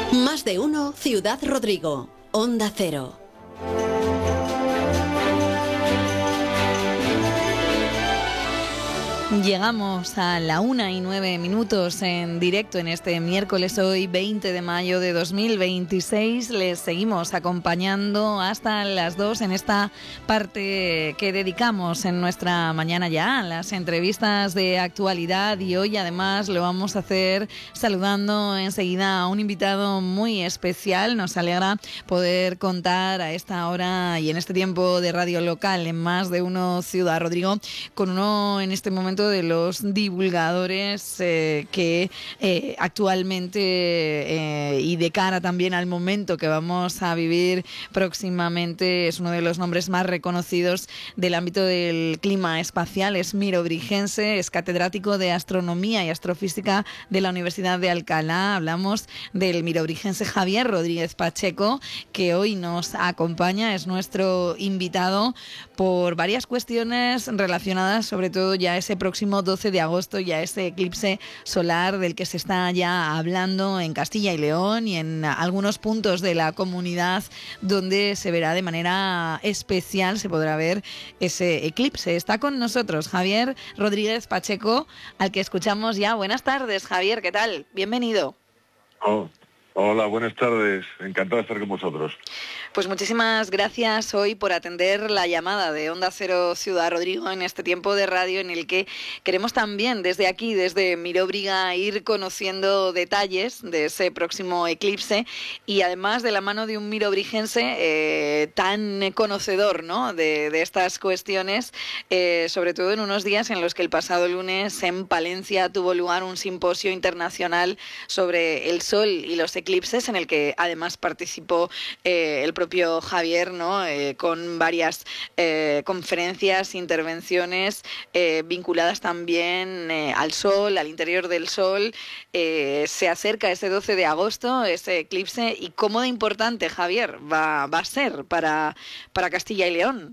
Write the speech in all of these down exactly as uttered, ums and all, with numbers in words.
Más de uno, Ciudad Rodrigo, Onda Cero. Llegamos a la una y nueve minutos en directo en este miércoles, hoy veinte de mayo de dos mil veintiséis. Les seguimos acompañando hasta las dos en esta parte que dedicamos en nuestra mañana ya a las entrevistas de actualidad, y hoy además lo vamos a hacer saludando enseguida a un invitado muy especial. Nos alegra poder contar a esta hora y en este tiempo de radio local en Más de Uno Ciudad Rodrigo con uno en este momento de los divulgadores eh, que eh, actualmente eh, y de cara también al momento que vamos a vivir próximamente es uno de los nombres más reconocidos del ámbito del clima espacial. Es mirobrigense, es catedrático de astronomía y astrofísica de la Universidad de Alcalá. Hablamos del mirobrigense Javier Rodríguez Pacheco, que hoy nos acompaña, es nuestro invitado por varias cuestiones relacionadas sobre todo ya ese próximo doce de agosto, ya ese eclipse solar del que se está ya hablando en Castilla y León y en algunos puntos de la comunidad donde se verá de manera especial, se podrá ver ese eclipse. Está con nosotros Javier Rodríguez Pacheco, al que escuchamos ya. Buenas tardes, Javier, ¿qué tal? Bienvenido. Oh, hola, buenas tardes. Encantado de estar con vosotros. Pues muchísimas gracias hoy por atender la llamada de Onda Cero Ciudad Rodrigo en este tiempo de radio en el que queremos también desde aquí, desde Miróbriga, ir conociendo detalles de ese próximo eclipse y además de la mano de un mirobrigense eh, tan conocedor, ¿no?, de, de estas cuestiones, eh, sobre todo en unos días en los que el pasado lunes en Palencia tuvo lugar un simposio internacional sobre el Sol y los eclipses en el que además participó eh, el propio Javier, ¿no?, eh, con varias eh, conferencias, intervenciones eh, vinculadas también eh, al Sol, al interior del Sol. Eh, se acerca ese doce de agosto, ese eclipse, y cómo de importante, Javier, va, va a ser para, para Castilla y León.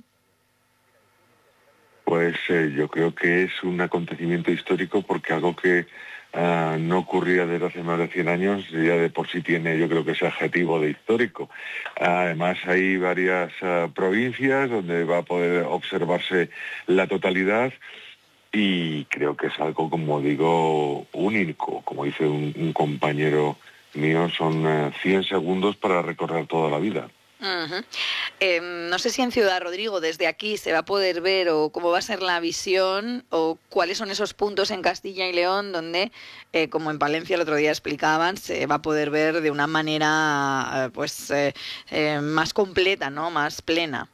Pues eh, yo creo que es un acontecimiento histórico porque algo que uh, no ocurría desde hace más de cien años, ya de por sí tiene, yo creo que ese adjetivo de histórico. Uh, además hay varias uh, provincias donde va a poder observarse la totalidad y creo que es algo, como digo, único. Como dice un, un compañero mío, son uh, cien segundos para recorrer toda la vida. Uh-huh. Eh, no sé si en Ciudad Rodrigo desde aquí se va a poder ver o cómo va a ser la visión o cuáles son esos puntos en Castilla y León donde, eh, como en Palencia el otro día explicaban, se va a poder ver de una manera eh, pues eh, eh, más completa, ¿no?, más plena.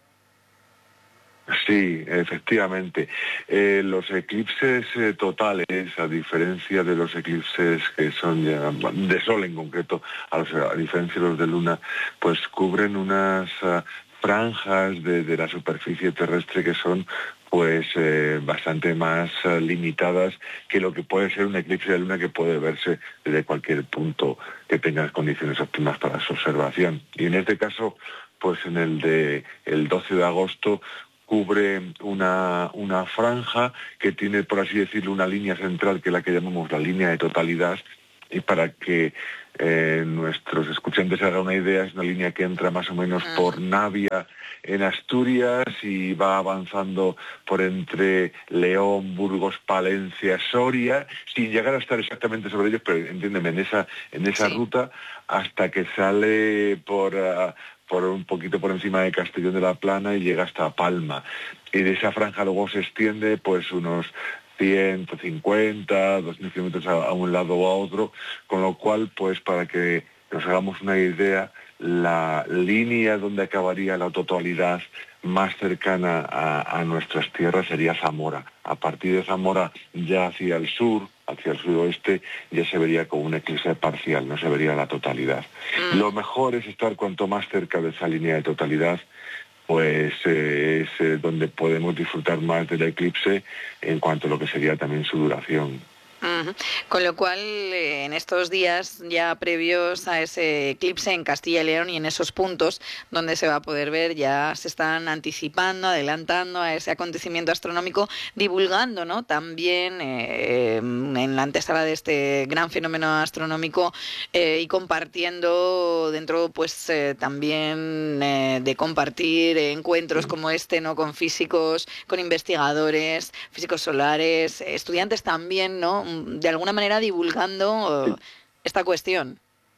Sí, efectivamente. Eh, los eclipses eh, totales, a diferencia de los eclipses que son ya, de Sol en concreto, a, los, a diferencia de los de Luna, pues cubren unas uh, franjas de, de la superficie terrestre que son pues eh, bastante más uh, limitadas que lo que puede ser un eclipse de Luna, que puede verse desde cualquier punto que tenga las condiciones óptimas para su observación. Y en este caso, pues en el de el doce de agosto, cubre una, una franja que tiene, por así decirlo, una línea central, que es la que llamamos la línea de totalidad, y para que eh, nuestros escuchantes se hagan una idea, es una línea que entra más o menos por Navia en Asturias y va avanzando por entre León, Burgos, Palencia, Soria, sin llegar a estar exactamente sobre ellos, pero entiéndeme, en esa, en esa sí. ruta, hasta que sale por... Uh, por un poquito por encima de Castellón de la Plana y llega hasta Palma. Y de esa franja luego se extiende pues unos ciento cincuenta, doscientos kilómetros a, a un lado o a otro, con lo cual, pues para que nos hagamos una idea, la línea donde acabaría la totalidad más cercana a, a nuestras tierras sería Zamora. A partir de Zamora, ya hacia el sur, hacia el sudoeste, ya se vería como un eclipse parcial, no se vería la totalidad. Mm. Lo mejor es estar cuanto más cerca de esa línea de totalidad, pues eh, es eh, donde podemos disfrutar más del eclipse en cuanto a lo que sería también su duración. Uh-huh. Con lo cual, eh, en estos días ya previos a ese eclipse en Castilla y León y en esos puntos donde se va a poder ver, ya se están anticipando, adelantando a ese acontecimiento astronómico, divulgando, ¿no? También eh, en la antesala de este gran fenómeno astronómico eh, y compartiendo dentro, pues eh, también eh, de compartir encuentros como este, ¿no? Con físicos, con investigadores, físicos solares, estudiantes también, ¿no? De alguna manera divulgando Sí. esta cuestión.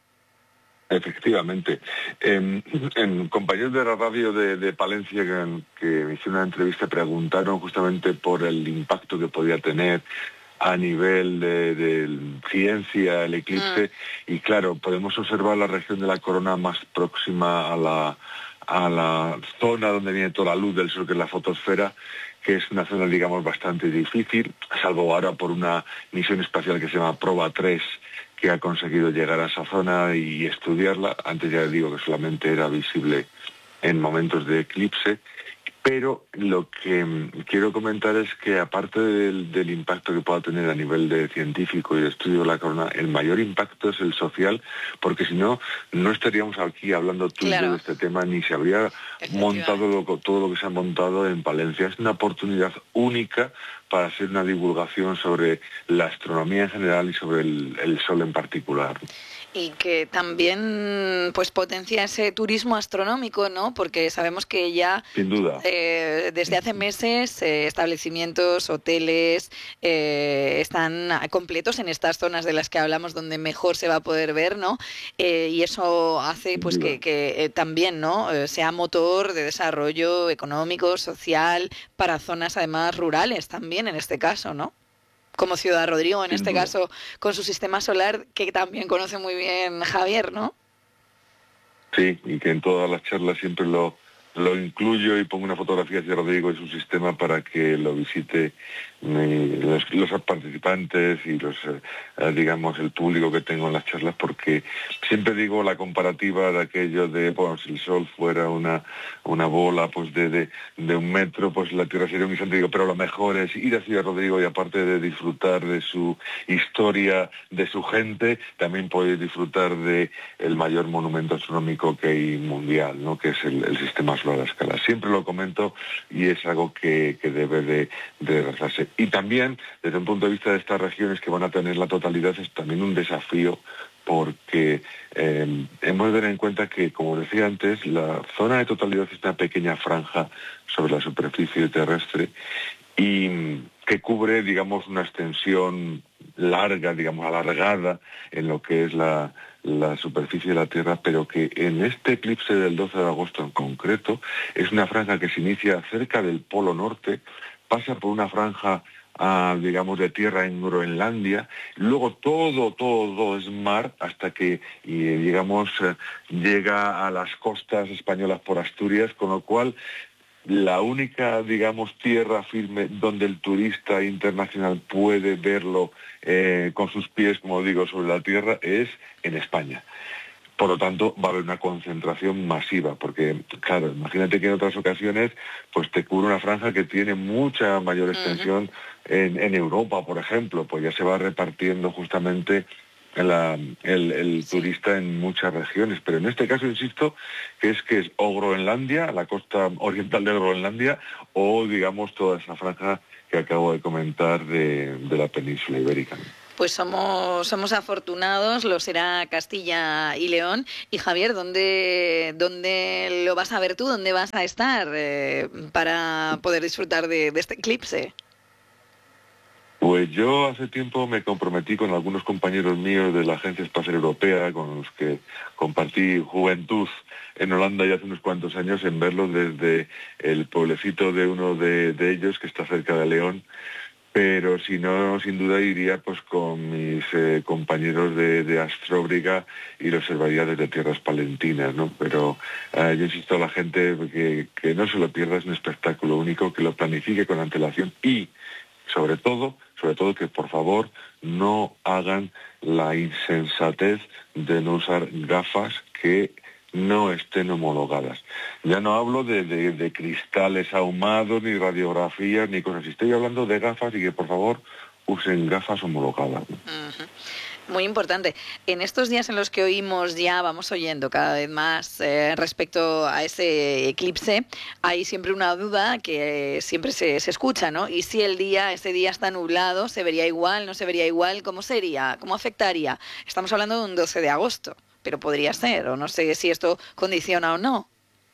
Efectivamente. En, en compañeros de la radio de, de Palencia que, que me hicieron una entrevista preguntaron justamente por el impacto que podía tener a nivel de, de ciencia el eclipse mm. y claro, podemos observar la región de la corona más próxima a la, a la zona donde viene toda la luz del sol, que es la fotosfera, que es una zona, digamos, bastante difícil, salvo ahora por una misión espacial que se llama Proba tres, que ha conseguido llegar a esa zona y estudiarla. Antes ya digo que solamente era visible en momentos de eclipse, pero lo que quiero comentar es que aparte del, del impacto que pueda tener a nivel de científico y de estudio de la corona, el mayor impacto es el social, porque si no, no estaríamos aquí hablando tú y yo de este tema, ni se habría montado lo, todo lo que se ha montado en Palencia. Es una oportunidad única para hacer una divulgación sobre la astronomía en general y sobre el, el sol en particular. Y que también pues potencia ese turismo astronómico, ¿no? Porque sabemos que ya sin duda eh, desde hace meses eh, establecimientos, hoteles eh, están completos en estas zonas de las que hablamos donde mejor se va a poder ver, ¿no? Eh, y eso hace pues que, que eh, también, ¿no? Eh, sea motor de desarrollo económico, social para zonas además rurales también en este caso, ¿no? Como Ciudad Rodrigo, en Sin este duda. caso, con su sistema solar, que también conoce muy bien Javier, ¿no? Sí, y que en todas las charlas siempre lo, lo incluyo y pongo una fotografía de Rodrigo y su sistema para que lo visite eh, los, los participantes y los, eh, digamos, el público que tengo en las charlas, porque siempre digo la comparativa de aquello de, bueno, si el Sol fuera una, una bola pues de, de, de un metro, pues la Tierra sería un instante, digo, pero lo mejor es ir a Ciudad Rodrigo y aparte de disfrutar de su historia, de su gente, también podéis disfrutar de el mayor monumento astronómico que hay mundial, ¿no? Que es el, el sistema solar a escala. Siempre lo comento y es algo que, que debe de, de rezarse. Y también, desde un punto de vista de estas regiones que van a tener la totalidad, es también un desafío porque eh, hemos de tener en cuenta que, como decía antes, la zona de totalidad es una pequeña franja sobre la superficie terrestre y que cubre, digamos, una extensión larga, digamos, alargada en lo que es la, la superficie de la Tierra, pero que en este eclipse del doce de agosto en concreto es una franja que se inicia cerca del Polo Norte, pasa por una franja, uh, digamos, de tierra en Groenlandia, luego todo, todo, todo es mar hasta que, y, digamos, eh, llega a las costas españolas por Asturias, con lo cual la única, digamos, tierra firme donde el turista internacional puede verlo eh, con sus pies, como digo, sobre la tierra es en España. Por lo tanto, va a haber una concentración masiva, porque, claro, imagínate que en otras ocasiones pues te cubre una franja que tiene mucha mayor extensión uh-huh. en, en Europa, por ejemplo, pues ya se va repartiendo justamente la, el, el sí. turista en muchas regiones. Pero en este caso, insisto, que es que es o Groenlandia, la costa oriental de Groenlandia, o, digamos, toda esa franja que acabo de comentar de, de la península ibérica. Pues somos, somos afortunados, lo será Castilla y León. Y Javier, ¿dónde, dónde lo vas a ver tú? ¿Dónde vas a estar eh, para poder disfrutar de, de este eclipse? Pues yo hace tiempo me comprometí con algunos compañeros míos de la Agencia Espacial Europea, con los que compartí juventud en Holanda ya hace unos cuantos años, en verlos desde el pueblecito de uno de, de ellos, que está cerca de León. Pero si no, sin duda iría pues con mis eh, compañeros de, de Astróbriga y lo observaría desde tierras palentinas, ¿no? Pero eh, yo insisto a la gente que, que no se lo pierda, es un espectáculo único, que lo planifique con antelación y, sobre todo, sobre todo que por favor no hagan la insensatez de no usar gafas que no estén homologadas. Ya no hablo de, de, de cristales ahumados, ni radiografías, ni cosas así. Estoy hablando de gafas y que por favor usen gafas homologadas. Uh-huh. Muy importante. En estos días en los que oímos ya, vamos oyendo cada vez más eh, respecto a ese eclipse, hay siempre una duda que siempre se, se escucha, ¿no? ¿Y si el día, ese día está nublado, se vería igual, no se vería igual? ¿Cómo sería? ¿Cómo afectaría? Estamos hablando de un doce de agosto, pero podría ser, o no sé si esto condiciona o no.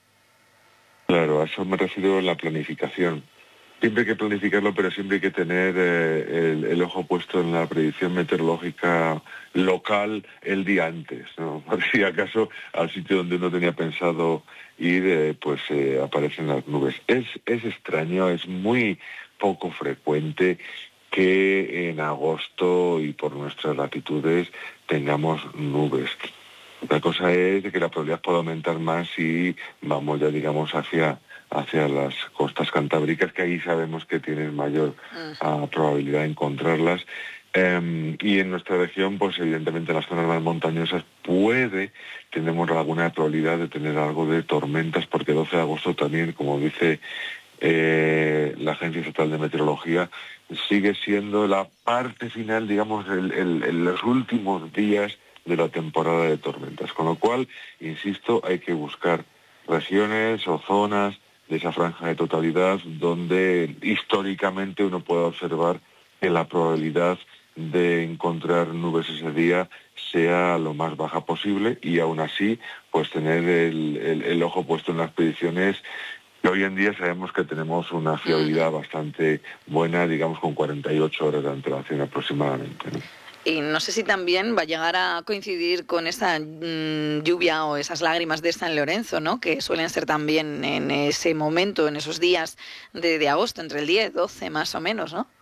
Claro, a eso me refiero en la planificación. Siempre hay que planificarlo, pero siempre hay que tener eh, el, el ojo puesto en la predicción meteorológica local el día antes, ¿no? Por si acaso al sitio donde uno tenía pensado ir, eh, pues eh, aparecen las nubes. Es, es extraño, es muy poco frecuente que en agosto y por nuestras latitudes tengamos nubes. La cosa es de que la probabilidad puede aumentar más si vamos ya, digamos, hacia... hacia las costas cantábricas, que ahí sabemos que tienen mayor uh, probabilidad de encontrarlas. Um, y en nuestra región, pues evidentemente en las zonas más montañosas puede, tenemos alguna probabilidad de tener algo de tormentas, porque doce de agosto también, como dice eh, la Agencia Estatal de Meteorología, sigue siendo la parte final, digamos, el, el, el, los últimos días de la temporada de tormentas. Con lo cual, insisto, hay que buscar regiones o zonas de esa franja de totalidad donde históricamente uno puede observar que la probabilidad de encontrar nubes ese día sea lo más baja posible y aún así pues tener el, el, el ojo puesto en las predicciones que hoy en día sabemos que tenemos una fiabilidad bastante buena, digamos con cuarenta y ocho horas de antelación aproximadamente, ¿no? Y no sé si también va a llegar a coincidir con esa mmm, lluvia o esas lágrimas de San Lorenzo, ¿no? Que suelen ser también en ese momento, en esos días de, de agosto, entre el diez, doce más o menos, ¿no?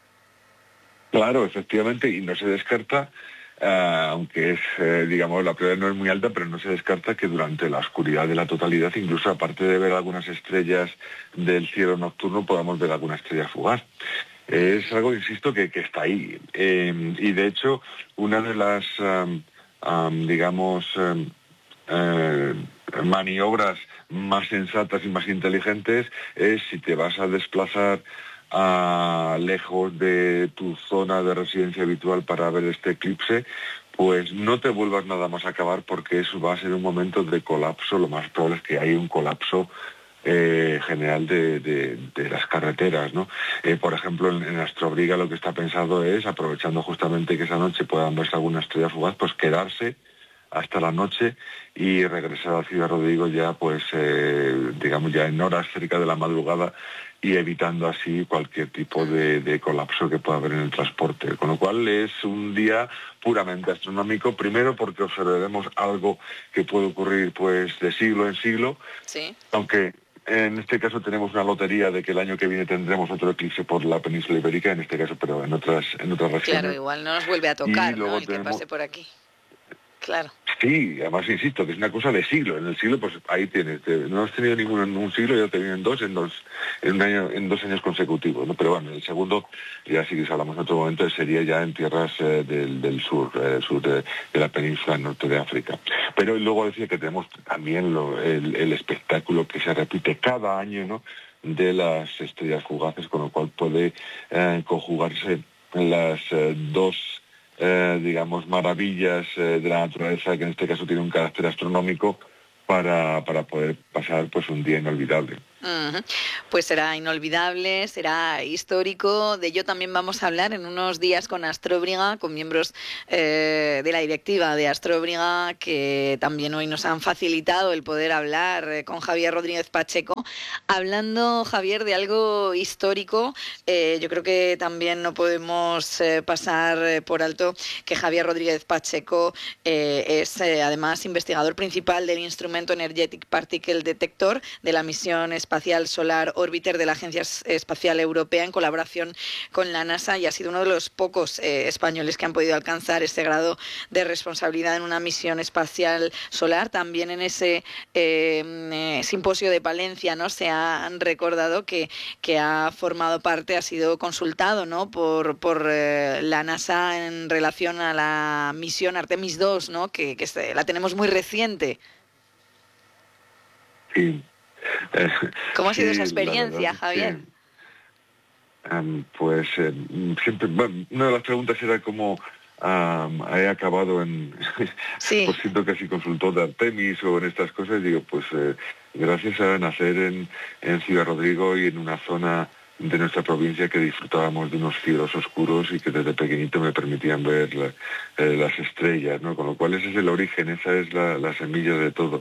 Claro, efectivamente, y no se descarta, uh, aunque es, eh, digamos, la probabilidad no es muy alta, pero no se descarta que durante la oscuridad de la totalidad, incluso aparte de ver algunas estrellas del cielo nocturno, podamos ver alguna estrella fugaz. Es algo, insisto, que, que está ahí. Eh, y de hecho, una de las, um, um, digamos, um, eh, maniobras más sensatas y más inteligentes es si te vas a desplazar a lejos de tu zona de residencia habitual para ver este eclipse, pues no te vuelvas nada más a acabar, porque eso va a ser un momento de colapso. Lo más probable es que haya un colapso Eh, general de, de, de las carreteras, ¿no? Eh, por ejemplo, en, en Astrobriga lo que está pensado es, aprovechando justamente que esa noche puedan verse alguna estrella fugaz, pues quedarse hasta la noche y regresar a Ciudad Rodrigo ya, pues, eh, digamos, ya en horas cerca de la madrugada y evitando así cualquier tipo de, de colapso que pueda haber en el transporte. Con lo cual es un día puramente astronómico, primero porque observaremos algo que puede ocurrir, pues, de siglo en siglo, sí. Aunque en este caso tenemos una lotería de que el año que viene tendremos otro eclipse por la península ibérica, en este caso, pero en otras en otras regiones. Claro, igual no nos vuelve a tocar, ¿no? El tenemos... que pase por aquí. Claro. Sí, además insisto, que es una cosa de siglo. En el siglo, pues ahí tienes. Te, no has tenido ninguno en un siglo, ya te vienen dos en dos, en un año, en dos años consecutivos, ¿no? Pero bueno, el segundo, ya sí que hablamos en otro momento, sería ya en tierras eh, del, del sur, eh, sur de, de la península norte de África. Pero luego decía que tenemos también lo, el, el espectáculo que se repite cada año, ¿no? De las estrellas fugaces, con lo cual puede eh, conjugarse las eh, dos Eh, digamos, maravillas eh, de la naturaleza, que en este caso tiene un carácter astronómico, para, para poder pasar pues un día inolvidable. Uh-huh. Pues será inolvidable, será histórico. De ello también vamos a hablar en unos días con Astrobriga, con miembros eh, de la directiva de Astrobriga, que también hoy nos han facilitado el poder hablar eh, con Javier Rodríguez Pacheco. Hablando, Javier, de algo histórico, eh, yo creo que también no podemos eh, pasar eh, por alto que Javier Rodríguez Pacheco eh, es eh, además investigador principal del Instrumento Energetic Particle Detector de la misión espacial Solar Orbiter de la Agencia Espacial Europea, en colaboración con la NASA, y ha sido uno de los pocos eh, españoles que han podido alcanzar ese grado de responsabilidad en una misión espacial solar. También en ese eh, eh, simposio de Palencia, ¿no?, se ha recordado que, que ha formado parte, ha sido consultado, ¿no?, por, por eh, la NASA en relación a la misión Artemis dos, ¿no?, que, que se, la tenemos muy reciente. Sí. ¿Cómo ha sido sí, esa experiencia, Javier? um, pues eh, siempre, bueno, una de las preguntas era cómo um, he acabado en, Sí. pues siento casi consultor de Artemis o en estas cosas, digo, pues eh, gracias a nacer en, en Ciudad Rodrigo y en una zona de nuestra provincia que disfrutábamos de unos cielos oscuros y que desde pequeñito me permitían ver la, eh, las estrellas, ¿no? Con lo cual ese es el origen, esa es la, la semilla de todo.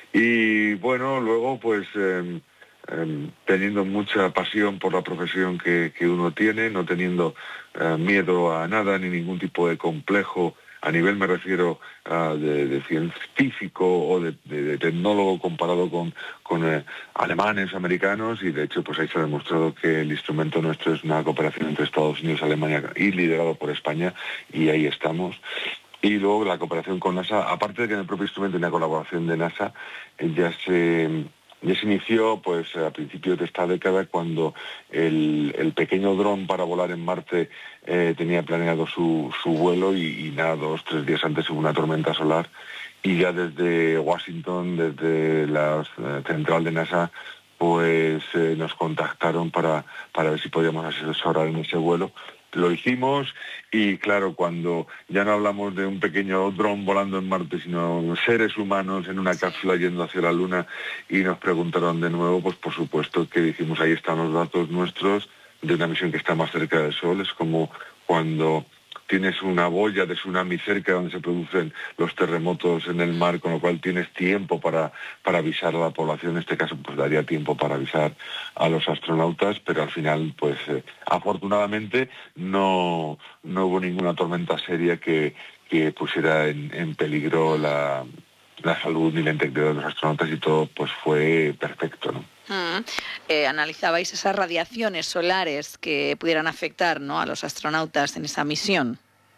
Y bueno, luego pues eh, eh, teniendo mucha pasión por la profesión que, que uno tiene, no teniendo eh, miedo a nada ni ningún tipo de complejo, a nivel me refiero uh, de, de científico o de, de, de tecnólogo comparado con, con eh, alemanes, americanos, y de hecho pues ahí se ha demostrado que el instrumento nuestro es una cooperación entre Estados Unidos, Alemania y liderado por España, y ahí estamos. Y luego la cooperación con NASA, aparte de que en el propio instrumento hay una colaboración de NASA, eh, ya se... Ya se inició pues a principios de esta década cuando el, el pequeño dron para volar en Marte eh, tenía planeado su, su vuelo y, y nada, dos, tres días antes hubo una tormenta solar y ya desde Washington, desde la eh, central de NASA, pues eh, nos contactaron para, para ver si podíamos asesorar en ese vuelo. Lo hicimos y claro, cuando ya no hablamos de un pequeño dron volando en Marte, sino seres humanos en una cápsula yendo hacia la Luna y nos preguntaron de nuevo, pues por supuesto que dijimos, ahí están los datos nuestros de una misión que está más cerca del Sol. Es como cuando tienes una boya de tsunami cerca donde se producen los terremotos en el mar, con lo cual tienes tiempo para, para avisar a la población. En este caso, pues daría tiempo para avisar a los astronautas, pero al final, pues eh, afortunadamente no, no hubo ninguna tormenta seria que, que pusiera en, en peligro la, la salud ni la integridad de los astronautas y todo pues fue perfecto, ¿no? Mm. Eh, analizabais esas radiaciones solares que pudieran afectar, ¿no?, a los astronautas en esa misión.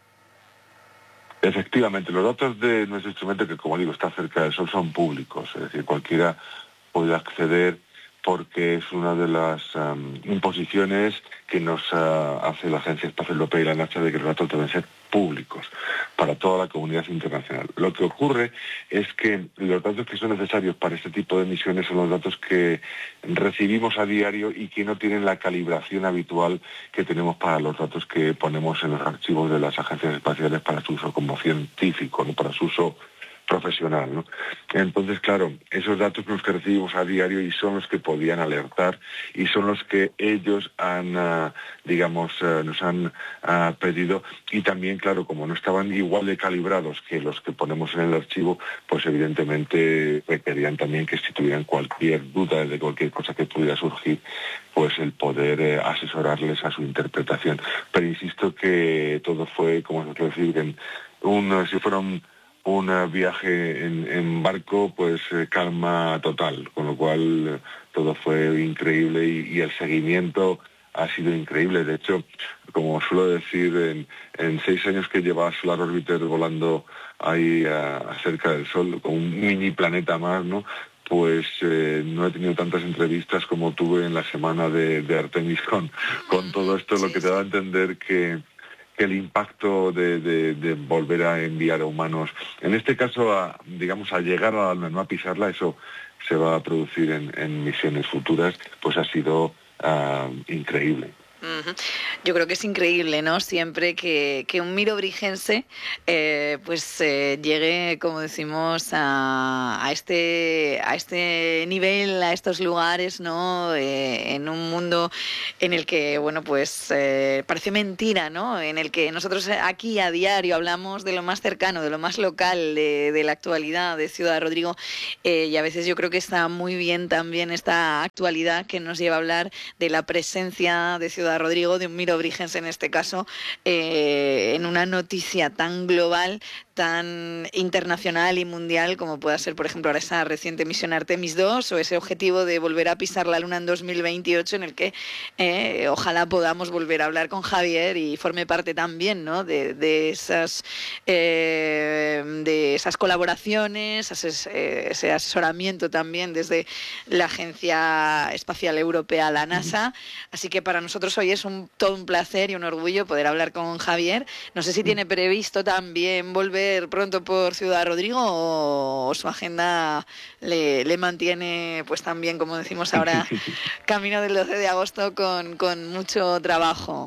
Efectivamente, los datos de nuestro instrumento, que como digo está cerca del Sol, son públicos, es decir, cualquiera puede acceder porque es una de las um, imposiciones que nos uh, hace la Agencia Espacial Europea y la NASA de que los datos deben ser públicos para toda la comunidad internacional. Lo que ocurre es que los datos que son necesarios para este tipo de misiones son los datos que recibimos a diario y que no tienen la calibración habitual que tenemos para los datos que ponemos en los archivos de las agencias espaciales para su uso como científico, no para su uso profesional, ¿no? Entonces, claro, esos datos los que recibimos a diario y son los que podían alertar y son los que ellos han, uh, digamos, uh, nos han uh, pedido y también, claro, como no estaban igual de calibrados que los que ponemos en el archivo, pues evidentemente requerían también que si tuvieran cualquier duda de cualquier cosa que pudiera surgir, pues el poder eh, asesorarles a su interpretación. Pero insisto que todo fue, como se puede decir, en un, si fuera un un viaje en, en barco, pues eh, calma total, con lo cual eh, todo fue increíble y, y el seguimiento ha sido increíble. De hecho, como suelo decir, en, en seis años que lleva Solar Orbiter volando ahí a, a cerca del Sol, con un mini planeta más, ¿no?, pues eh, no he tenido tantas entrevistas como tuve en la semana de, de Artemis con, con todo esto, lo que te da a entender que que el impacto de, de, de volver a enviar a humanos, en este caso, a, digamos, a llegar a la Luna, no a pisarla, eso se va a producir en, en misiones futuras, pues ha sido uh, increíble. Uh-huh. Yo creo que es increíble, ¿no?, siempre que, que un mirobrigense eh, pues eh, llegue, como decimos, a, a este a este nivel, a estos lugares, ¿no?, eh, en un mundo en el que, bueno, pues eh, parece mentira, ¿no?, en el que nosotros aquí a diario hablamos de lo más cercano, de lo más local, de, de la actualidad de Ciudad Rodrigo, eh, y a veces yo creo que está muy bien también esta actualidad que nos lleva a hablar de la presencia de Ciudad Rodrigo, de un mirobrigense en este caso, eh, en una noticia tan global, tan internacional y mundial como pueda ser, por ejemplo, ahora esa reciente misión Artemis dos o ese objetivo de volver a pisar la Luna en dos mil veintiocho, en el que eh, ojalá podamos volver a hablar con Javier y forme parte también, ¿no?, de, de esas eh, de eh, esas colaboraciones, ese, ese asesoramiento también desde la Agencia Espacial Europea, la NASA. Así que para nosotros hoy es un, todo un placer y un orgullo poder hablar con Javier. No sé si tiene previsto también volver pronto por Ciudad Rodrigo o, o su agenda le, le mantiene, pues también, como decimos ahora, camino del doce de agosto con, con mucho trabajo.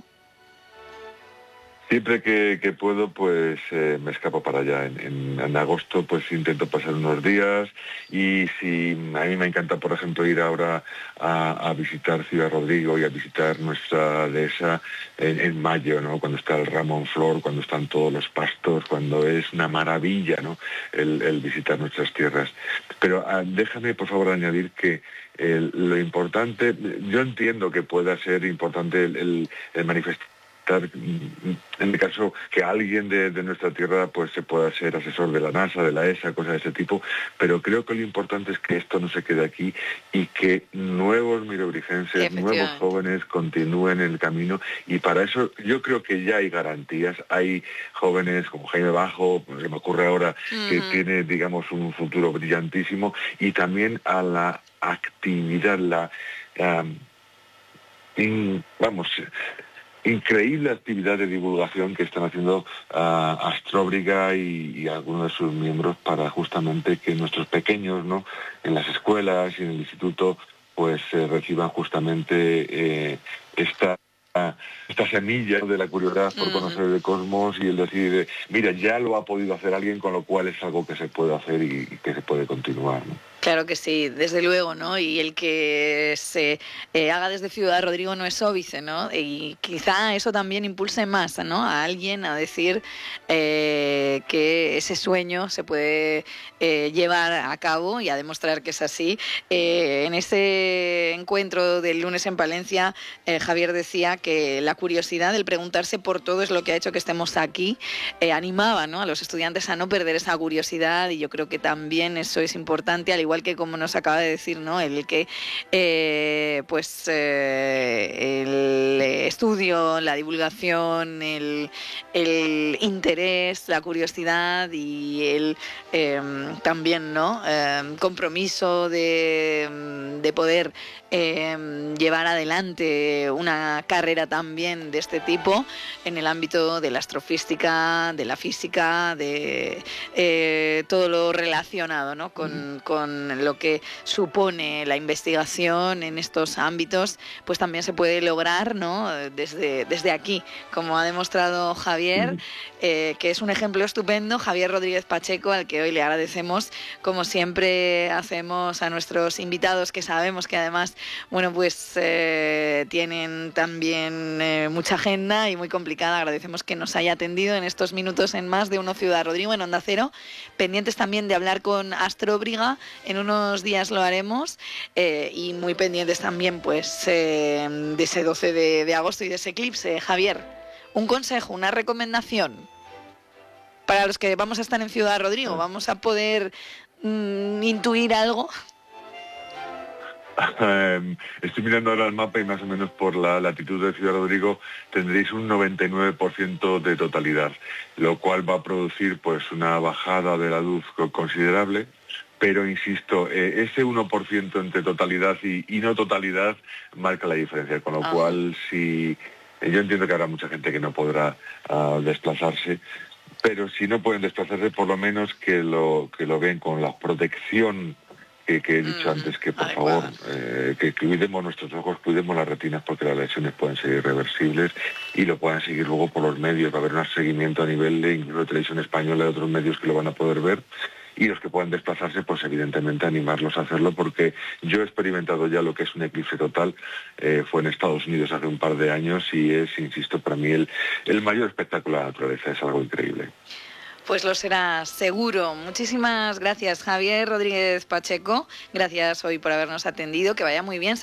Siempre que, que puedo, pues eh, me escapo para allá. En, en, en agosto, pues intento pasar unos días y si a mí me encanta, por ejemplo, ir ahora a, a visitar Ciudad Rodrigo y a visitar nuestra dehesa en, en mayo, ¿no? Cuando está el ramo en flor, cuando están todos los pastos, cuando es una maravilla, ¿no? El, el visitar nuestras tierras. Pero ah, déjame, por favor, añadir que el, lo importante, yo entiendo que pueda ser importante el, el, el manifestar en el caso que alguien de, de nuestra tierra pues se pueda ser asesor de la NASA, de la E S A, cosas de ese tipo, pero creo que lo importante es que esto no se quede aquí y que nuevos mirobrigenses, nuevos jóvenes continúen el camino, y para eso yo creo que ya hay garantías. Hay jóvenes como Jaime Bajo, se me ocurre ahora, uh-huh, que tiene, digamos, un futuro brillantísimo, y también a la actividad, la um, in, vamos increíble actividad de divulgación que están haciendo uh, Astróbriga y, y algunos de sus miembros para justamente que nuestros pequeños, ¿no?, en las escuelas y en el instituto, pues eh, reciban justamente eh, esta esta semilla de la curiosidad por conocer el cosmos, y el decir, mira, ya lo ha podido hacer alguien, con lo cual es algo que se puede hacer y, y que se puede continuar, ¿no? Claro que sí, desde luego, ¿no? Y el que se eh, haga desde Ciudad Rodrigo no es óbice, ¿no? Y quizá eso también impulse más, ¿no?, a alguien a decir eh, que ese sueño se puede eh, llevar a cabo y a demostrar que es así. Eh, en ese encuentro del lunes en Palencia, eh, Javier decía que la curiosidad, el preguntarse por todo, es lo que ha hecho que estemos aquí. Eh, animaba, ¿no?, a los estudiantes a no perder esa curiosidad, y yo creo que también eso es importante, al igual que, como nos acaba de decir, ¿no?, el que eh, pues eh, el estudio, la divulgación, el, el interés, la curiosidad y el eh, también, ¿no?, eh, compromiso de, de poder eh, llevar adelante una carrera también de este tipo en el ámbito de la astrofísica, de la física, de eh, todo lo relacionado, ¿no?, con, con lo que supone la investigación en estos ámbitos, pues también se puede lograr, ¿no?, desde, desde aquí, como ha demostrado Javier, eh, que es un ejemplo estupendo. Javier Rodríguez Pacheco, al que hoy le agradecemos, como siempre hacemos a nuestros invitados, que sabemos que además, bueno, pues eh, tienen también eh, mucha agenda y muy complicada. Agradecemos que nos haya atendido en estos minutos en Más de Uno Ciudad Rodrigo, en Onda Cero, pendientes también de hablar con Astróbriga. En unos días lo haremos, eh, y muy pendientes también, pues, eh, de ese doce de, de agosto y de ese eclipse. Javier, un consejo, una recomendación para los que vamos a estar en Ciudad Rodrigo. ¿Vamos a poder mm, intuir algo? Estoy mirando ahora el mapa y más o menos por la latitud de Ciudad Rodrigo tendréis un noventa y nueve por ciento de totalidad, lo cual va a producir pues una bajada de la luz considerable. Pero, insisto, eh, ese uno por ciento entre totalidad y, y no totalidad marca la diferencia, con lo ah. cual, si eh, yo entiendo que habrá mucha gente que no podrá uh, desplazarse, pero si no pueden desplazarse, por lo menos que lo, que lo ven con la protección que, que he dicho mm, antes, que por adecuada. favor, eh, que cuidemos nuestros ojos, cuidemos las retinas, porque las lesiones pueden ser irreversibles y lo pueden seguir luego por los medios. Va a haber un seguimiento a nivel de incluso de Televisión Española y de otros medios que lo van a poder ver. Y los que puedan desplazarse, pues evidentemente animarlos a hacerlo, porque yo he experimentado ya lo que es un eclipse total. Eh, fue en Estados Unidos hace un par de años y es, insisto, para mí el, el mayor espectáculo de la naturaleza. Es algo increíble. Pues lo será seguro. Muchísimas gracias, Javier Rodríguez Pacheco. Gracias hoy por habernos atendido. Que vaya muy bien.